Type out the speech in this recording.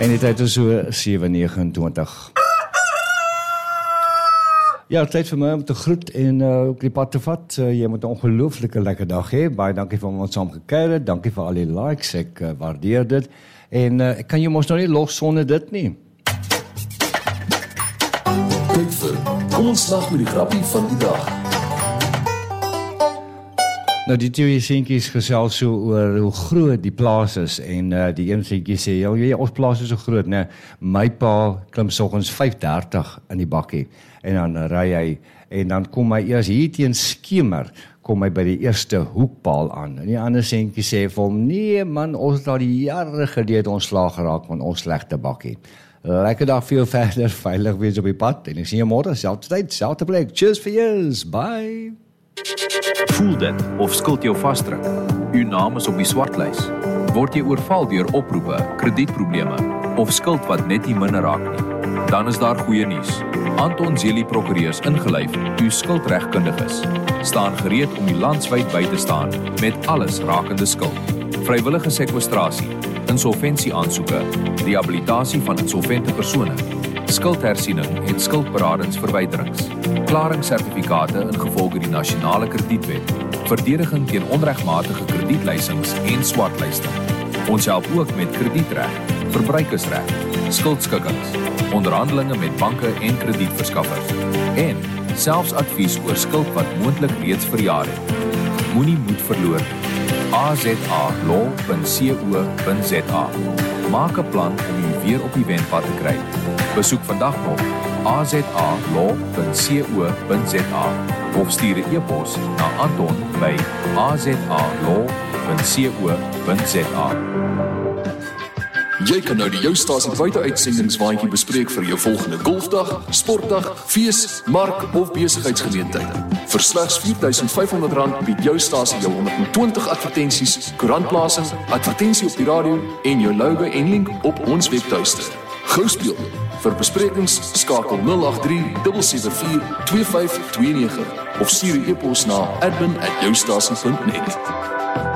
En die tyd is so 7:29. Ja, tyd vir my om te groet en op die pad te vat. Jy moet 'n ongelooflike lekker dag hê. Baie dankie vir ons saam gekuier het. Dankie vir al die likes. Ek waardeer dit. En ek kan jou mos nou nie los sonder dit nie. Tyd vir kom ons slag met die grappie van die dag. Nou die twee seentjies gesels so oor hoe groot die plaas is en die een seentjie sê, ja, ons plaas is so groot, nee, my pa klim soggens 5:30 in die bakkie en dan ry hy en dan kom hy eers hier teen skemer, kom hy by die eerste hoekpaal aan. En die ander seentjie sê vir hom, nee man, ons het al die jare gelede ontslaag geraak van ons slegte bakkie. Lekker dag vir jou verder, veilig wees op die pad en ek sien jou môre, selfde tyd, selfde plek. Cheers vir jou, bye! Voel dit of skuld jou vasdruk? U naam is op die swartlys. Word jy oorval deur oproepe, kredietprobleme of skuld wat net nie minder raak nie? Dan is daar goeie nuus. Anton Zeli Prokureurs ingelyf, u skuldregkundiges, staan gereed om u landwyd by te staan met alles rakende skuld. Vrywillige sekwestrasie, insolventieaansoeke, rehabilitasie van insolvente persone, skuldhersiening en skuldberadingsverwyderings, klaringssertifikate ingevolge die nasionale kredietwet, verdediging teen onregmatige kredietleisings en swartlyste. Ons help ook met kredietreg, verbruikersreg, skuldskikkings, onderhandelinge met banke en kredietverskaffers en selfs advies oor skuld wat moontlik reeds verjaar het. Moenie moed verloor nie. azalaw.co.za. Maak 'n plan om u weer op die wendpad te kry. Besoek vandag nog azalaw.co.za of stuur 'n e-pos na Anton by azalaw.co.za. Jy kan nou die Jou Stasie buite-uitsendingswaandjie bespreek vir jou volgende golfdag, sportdag, fees, mark of besigheidsgeleentheid. Vir slegs R4,500 bied Jou Stasie jou 120 advertensies, koerantplasing, advertensie op die radio en jou logo en link op ons webtuiste. Gou speel. Vir besprekings skakel 083 774 2529 of stuur 'n e-pos na admin@joustasie.net.